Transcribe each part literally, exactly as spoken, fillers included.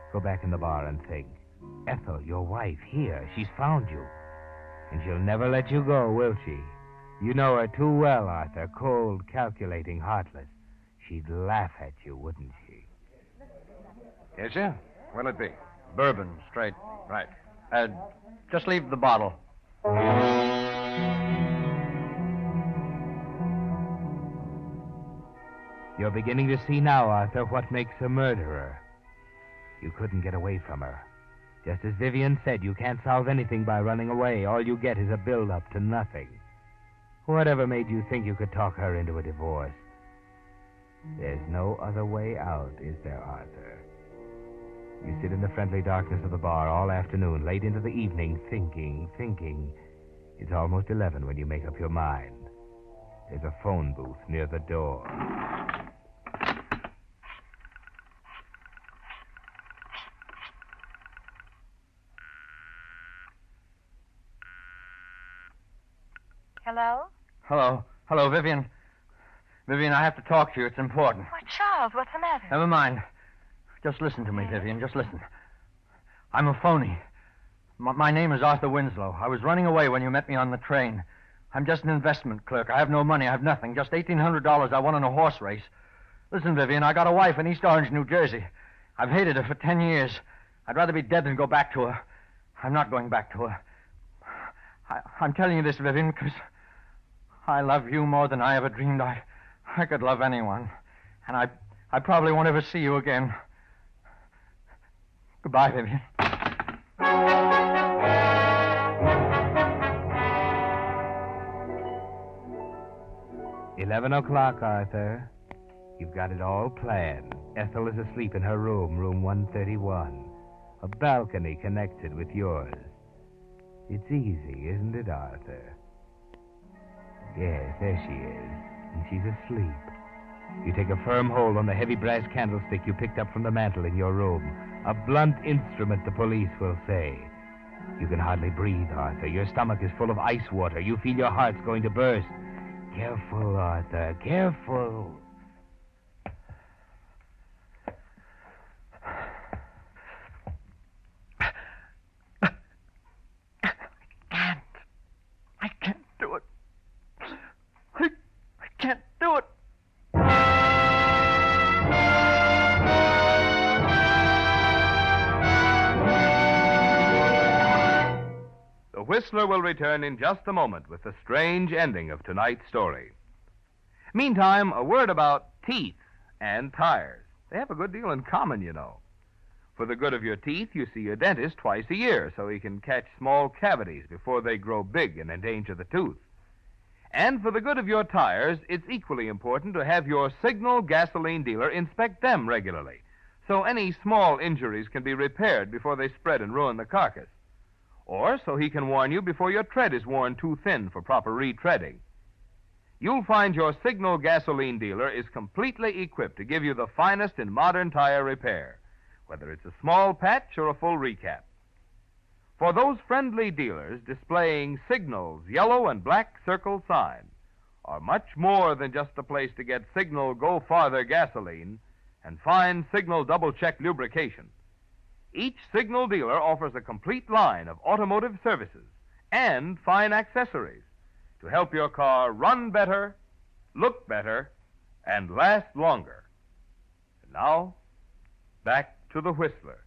Go back in the bar and think. Ethel, your wife, here. She's found you. And she'll never let you go, will she? You know her too well, Arthur. Cold, calculating, heartless. She'd laugh at you, wouldn't she? Yes, sir? What'll it be? Bourbon, straight. Right. Uh, just leave the bottle. You're beginning to see now, Arthur, what makes a murderer. You couldn't get away from her. Just as Vivian said, you can't solve anything by running away. All you get is a build-up to nothing. Whatever made you think you could talk her into a divorce? There's no other way out, is there, Arthur? You sit in the friendly darkness of the bar all afternoon, late into the evening, thinking, thinking. It's almost eleven when you make up your mind. There's a phone booth near the door. Hello? Hello. Hello, Vivian. Vivian, I have to talk to you. It's important. Why, Charles, what's the matter? Never mind. Just listen to me, Vivian. Just listen. I'm a phony. My, my name is Arthur Winslow. I was running away when you met me on the train. I'm just an investment clerk. I have no money. I have nothing. Just eighteen hundred dollars I won in a horse race. Listen, Vivian, I got a wife in East Orange, New Jersey. I've hated her for ten years. I'd rather be dead than go back to her. I'm not going back to her. I, I'm telling you this, Vivian, because I love you more than I ever dreamed I, I could love anyone. And I, I probably won't ever see you again. Goodbye, Vivian. Eleven o'clock, Arthur. You've got it all planned. Ethel is asleep in her room, room one thirty-one. A balcony connected with yours. It's easy, isn't it, Arthur? Yes, there she is. And she's asleep. You take a firm hold on the heavy brass candlestick you picked up from the mantel in your room. A blunt instrument, the police will say. You can hardly breathe, Arthur. Your stomach is full of ice water. You feel your heart's going to burst. Careful, Arthur, careful. I can't do it. I, I can't do it. The Whistler will return in just a moment with the strange ending of tonight's story. Meantime, a word about teeth and tires. They have a good deal in common, you know. For the good of your teeth, you see a dentist twice a year so he can catch small cavities before they grow big and endanger the tooth. And for the good of your tires, it's equally important to have your Signal gasoline dealer inspect them regularly so any small injuries can be repaired before they spread and ruin the carcass. Or so he can warn you before your tread is worn too thin for proper retreading. You'll find your Signal gasoline dealer is completely equipped to give you the finest in modern tire repair, whether it's a small patch or a full recap. For those friendly dealers displaying Signal's yellow and black circle sign are much more than just a place to get Signal Go Farther gasoline and fine Signal double-check lubrication. Each Signal dealer offers a complete line of automotive services and fine accessories to help your car run better, look better, and last longer. And now, back to the Whistler.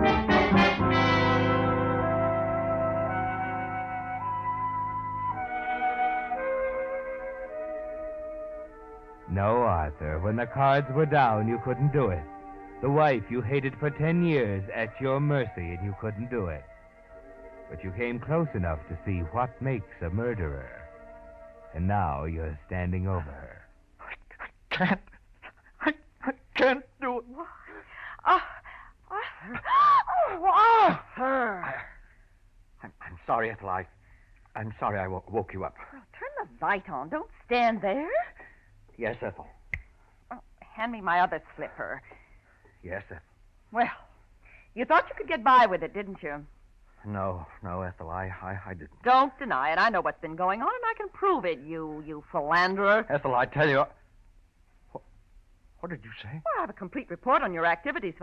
No, Arthur. When the cards were down, you couldn't do it. The wife you hated for ten years at your mercy, and you couldn't do it. But you came close enough to see what makes a murderer. And now you're standing over her. I can't. I, I can't do it. Oh, Arthur. Oh, Arthur. I, I'm, I'm sorry, Ethel. I, I'm sorry I wo- woke you up. Well, turn the light on. Don't stand there. Yes, Ethel. Oh, hand me my other slipper. Yes, Ethel. Well, you thought you could get by with it, didn't you? No, no, Ethel, I, I, I didn't. Don't deny it. I know what's been going on, and I can prove it, you, you philanderer. Ethel, I tell you... What, what did you say? Well, I have a complete report on your activities for